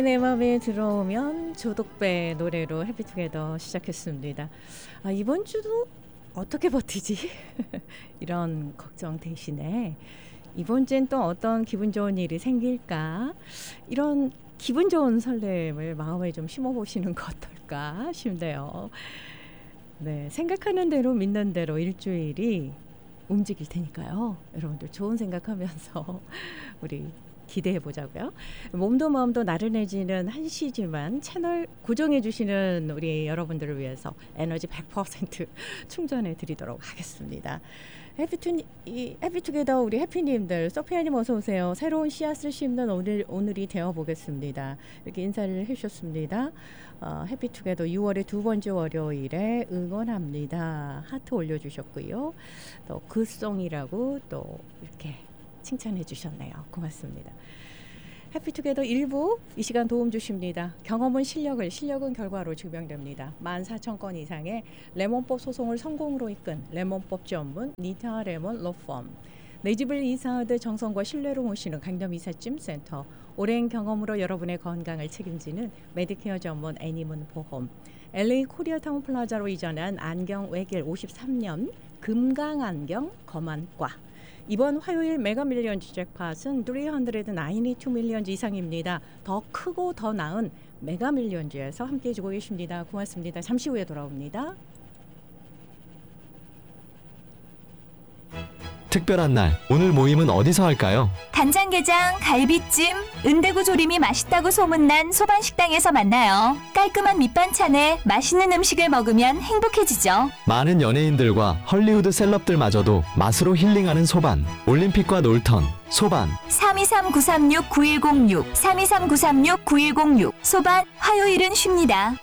내 맘에 들어오면 조덕배 노래로 해피투게더 시작했습니다. 이번 주도 어떻게 버티지? 이런 걱정 대신에 이번 주엔 또 어떤 기분 좋은 일이 생길까? 이런 기분 좋은 설렘을 마음에 좀 심어보시는 거 어떨까 싶네요. 네, 생각하는 대로 믿는 대로 일주일이 움직일 테니까요. 여러분들 좋은 생각하면서 우리 기대해 보자고요. 몸도 마음도 나른해지는 1시지만 채널 고정해 주시는 우리 여러분들을 위해서 에너지 100% 충전해 드리도록 하겠습니다. 해피투게더 우리 해피님들, 소피아님 어서 오세요. 새로운 씨앗을 심는 오늘이 되어 보겠습니다. 이렇게 인사를 해주셨습니다. 해피투게더 6월의 두 번째 월요일에 응원합니다. 하트 올려주셨고요. 또 굿송이라고 또 이렇게 칭찬해 주셨네요. 고맙습니다. 해피투게더 1부 이 시간 도움 주십니다. 경험은 실력은 결과로 증명됩니다. 14,000건 이상의 레몬법 소송을 성공으로 이끈 레몬법 전문 니타 레몬 로펌, 내 집을 이사하듯 정성과 신뢰로 모시는 강남 이삿짐 센터, 오랜 경험으로 여러분의 건강을 책임지는 메디케어 전문 애니문 보험, LA 코리아타운 플라자로 이전한 안경 외길 53년 금강안경 검안과, 이번 화요일 메가밀리언즈 잭팟은 392 밀리언즈 이상입니다. 더 크고 더 나은 메가밀리언즈에서 함께해 주고 계십니다. 고맙습니다. 잠시 후에 돌아옵니다. 특별한 날, 오늘 모임은 어디서 할까요? 간장게장, 갈비찜, 은대구 조림이 맛있다고 소문난 소반식당에서 만나요. 깔끔한 밑반찬에 맛있는 음식을 먹으면 행복해지죠. 많은 연예인들과 헐리우드 셀럽들마저도 맛으로 힐링하는 소반. 올림픽과 놀턴, 소반. 323-936-9106, 323-936-9106. 소반, 화요일은 쉽니다.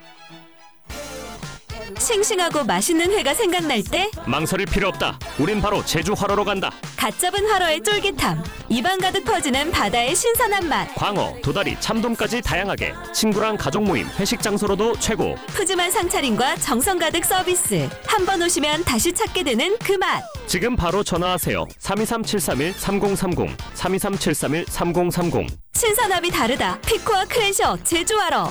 싱싱하고 맛있는 회가 생각날 때 망설일 필요 없다. 우린 바로 제주 화로로 간다. 갓 잡은 화로의 쫄깃함, 입안 가득 퍼지는 바다의 신선한 맛, 광어, 도다리, 참돔까지 다양하게 친구랑 가족 모임, 회식 장소로도 최고. 푸짐한 상차림과 정성 가득 서비스. 한 번 오시면 다시 찾게 되는 그 맛. 지금 바로 전화하세요. 323-731-3030, 323-731-3030. 신선함이 다르다. 피코와 크렌셔 제주화로.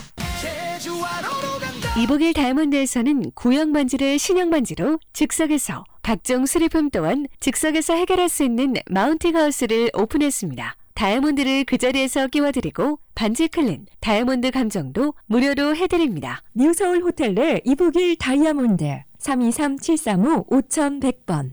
이복일 다이아몬드에서는 구형 반지를 신형 반지로 즉석에서, 각종 수리품 또한 즉석에서 해결할 수 있는 마운팅 하우스를 오픈했습니다. 다이아몬드를 그 자리에서 끼워드리고 반지 클린, 다이아몬드 감정도 무료로 해드립니다. 뉴서울 호텔 내 이복일 다이아몬드 323-735-5100번.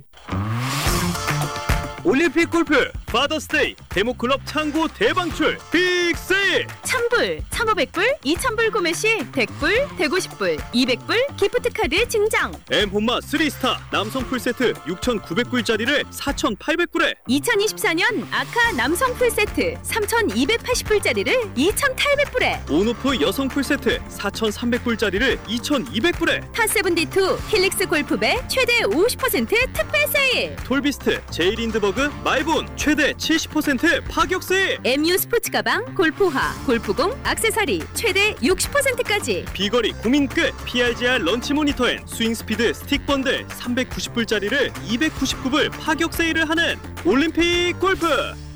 올림픽 골프 파더스데이 데모클럽 창고 대방출 빅세일. 1000불, 1500불, 2000불 구매 시 100불, 150불, 200불 기프트카드 증정. 엠혼마 3스타 남성 풀세트 6,900불짜리를 4,800불에, 2024년 아카 남성 풀세트 3,280불짜리를 2,800불에, 온오프 여성 풀세트 4,300불짜리를 2,200불에, 타72 힐릭스 골프배 최대 50% 특별 세일. 톨비스트 제이린드버그 마이본 최대 70% 파격 세일. MU 스포츠 가방, 골프화, 골프공, 액세서리 최대 60%까지. 비거리 고민 끝 PRGR 런치 모니터 앤 스윙 스피드 스틱 번들 390불짜리를 299불 파격 세일을 하는 올림픽 골프.